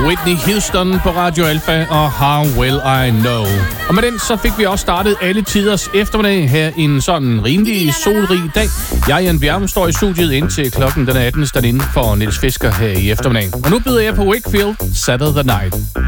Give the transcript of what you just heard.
Whitney Houston på Radio Alpha og How Will I Know. Og med den så fik vi også startet alle tiders eftermiddag her en sådan rimelig solrig dag. Jeg, Jan Bjerg, står i studiet indtil klokken den 18. stand inden for Niels Fisker her i eftermiddag. Og nu byder jeg på Wakefield, Saturday Night.